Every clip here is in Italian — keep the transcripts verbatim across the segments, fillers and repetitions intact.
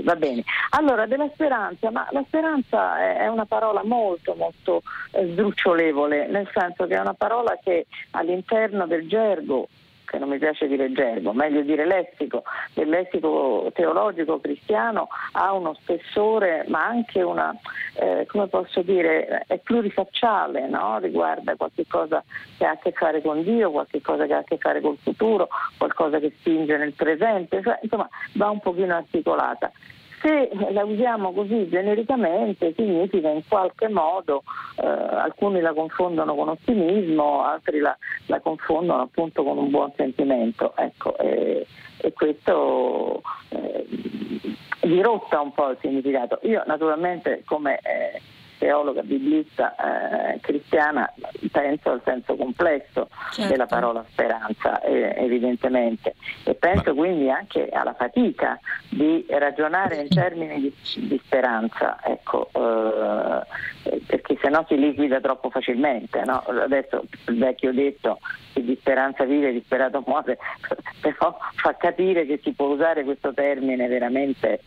va bene. Allora, della speranza, ma la speranza è, è una parola molto molto eh, sdrucciolevole, nel senso che è una parola che all'interno del gergo, che non mi piace dire gergo, meglio dire lessico, del lessico teologico cristiano, ha uno spessore, ma anche una, eh, come posso dire, è plurifacciale, no? Riguarda qualche cosa che ha a che fare con Dio, qualche cosa che ha a che fare col futuro, qualcosa che spinge nel presente, cioè, insomma va un pochino articolata. Se la usiamo così genericamente significa in qualche modo, eh, alcuni la confondono con ottimismo, altri la, la confondono appunto con un buon sentimento, ecco, e, e questo eh, dirotta un po' il significato. Io naturalmente come eh, teologa biblista eh, cristiana penso al senso complesso certo. della parola speranza, eh, evidentemente, e penso Ma... quindi anche alla fatica di ragionare in termini di, di speranza, ecco, eh, perché sennò si liquida troppo facilmente, no? Adesso il vecchio detto che di speranza vive, disperato muore, però fa capire che si può usare questo termine veramente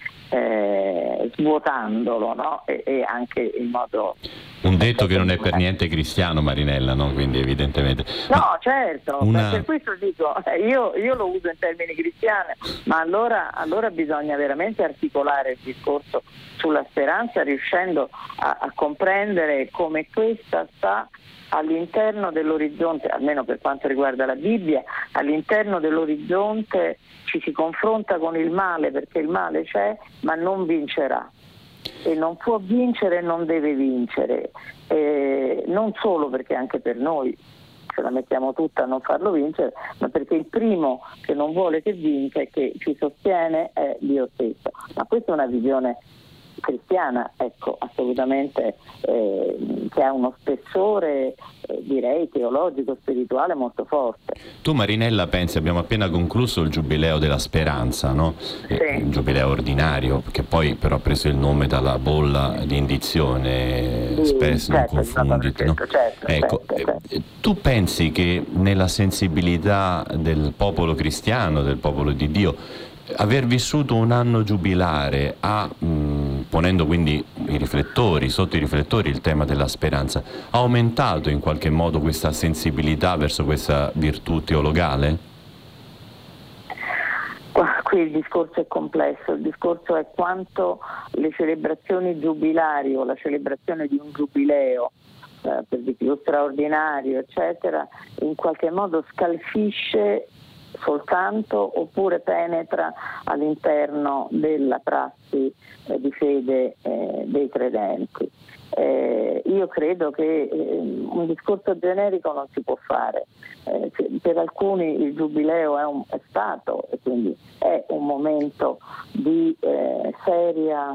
eh, svuotandolo, no? e, e anche in modo un detto che non è per niente cristiano, Marinella, no? Quindi evidentemente no, ma certo, una... per questo dico io, io lo uso in termini cristiani, ma allora, allora bisogna veramente articolare il discorso sulla speranza, riuscendo a, a comprendere come questa sta all'interno dell'orizzonte, almeno per quanto riguarda la Bibbia, all'interno dell'orizzonte ci si confronta con il male, perché il male c'è ma non vincerà, e non può vincere e non deve vincere, eh, non solo perché anche per noi ce la mettiamo tutta a non farlo vincere, ma perché il primo che non vuole che vinca e che ci sostiene è Dio stesso. Ma questa è una visione cristiana, ecco, assolutamente, eh, che ha uno spessore, eh, direi, teologico, spirituale molto forte. Tu, Marinella, pensi, abbiamo appena concluso il Giubileo della Speranza, no? Sì. Eh, un giubileo ordinario, che poi però ha preso il nome dalla bolla di indizione, sì, spesso certo, non confonditi, no? Certo, ecco, certo, certo. Eh, tu pensi che nella sensibilità del popolo cristiano, del popolo di Dio, aver vissuto un anno giubilare ha, mh, ponendo quindi i riflettori, sotto i riflettori il tema della speranza, ha aumentato in qualche modo questa sensibilità verso questa virtù teologale? Qui il discorso è complesso, il discorso è quanto le celebrazioni giubilari o la celebrazione di un giubileo, eh, per di più straordinario, eccetera, in qualche modo scalfisce soltanto oppure penetra all'interno della prassi eh, di fede eh, dei credenti. Eh, io credo che eh, un discorso generico non si può fare. Eh, per alcuni il giubileo è, un, è stato e quindi è un momento di eh, seria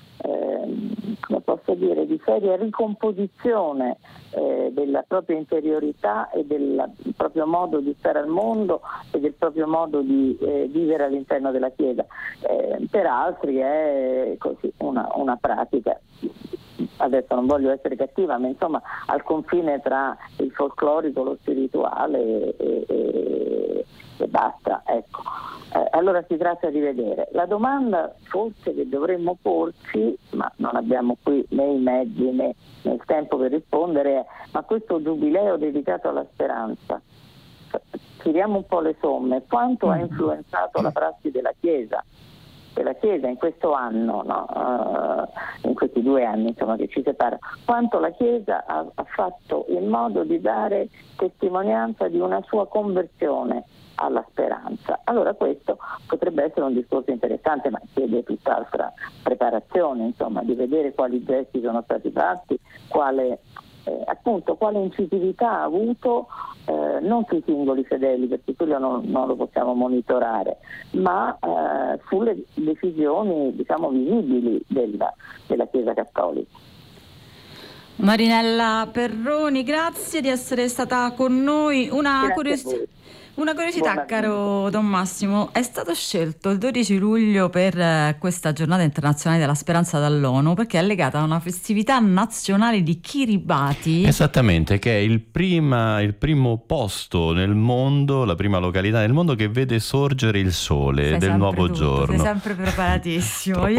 Eh, come posso dire, di seria ricomposizione eh, della propria interiorità e del proprio modo di stare al mondo e del proprio modo di eh, vivere all'interno della Chiesa. Eh, per altri è così una, una pratica, adesso non voglio essere cattiva, ma insomma al confine tra il folclorico, lo spirituale e, e, e basta, ecco. Eh, allora si tratta di vedere. La domanda forse che dovremmo porci, ma non abbiamo qui né i mezzi né, né il tempo per rispondere, è: ma questo giubileo dedicato alla speranza, tiriamo un po' le somme, quanto ha influenzato la prassi della Chiesa? Della Chiesa in questo anno, no? uh, in questi due anni insomma che ci separano, quanto la Chiesa ha, ha fatto in modo di dare testimonianza di una sua conversione alla speranza. Allora questo potrebbe essere un discorso interessante, ma chiede tutt'altra preparazione, insomma, di vedere quali gesti sono stati fatti, quale eh, appunto quale incisività ha avuto eh, non sui singoli fedeli, perché quello non, non lo possiamo monitorare, ma eh, sulle decisioni, diciamo, visibili della, della Chiesa Cattolica. Marinella Perroni, grazie di essere stata con noi. Una curiosità. Una curiosità, Buona caro Don Massimo, è stato scelto il dodici luglio per eh, questa giornata internazionale della speranza dall'ONU perché è legata a una festività nazionale di Kiribati. Esattamente, che è il, prima, il primo posto nel mondo, la prima località nel mondo che vede sorgere il sole sei del nuovo tutto, giorno. Sei sempre preparatissimo.